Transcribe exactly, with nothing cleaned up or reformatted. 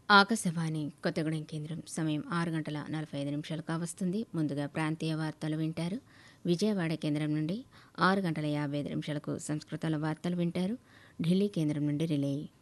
ఆకాశవాణి కొత్తగూడెం కేంద్రం సమయం ఆరు గంటల నలభై ఐదు నిమిషాలు కావస్తుంది. ముందుగా ప్రాంతీయ వార్తలు వింటారు. విజయవాడ కేంద్రం నుండి ఆరు గంటల యాభై ఐదు నిమిషాలకు సంస్కృతంలో వార్తలు వింటారు. ఢిల్లీ కేంద్రం నుండి రిలే.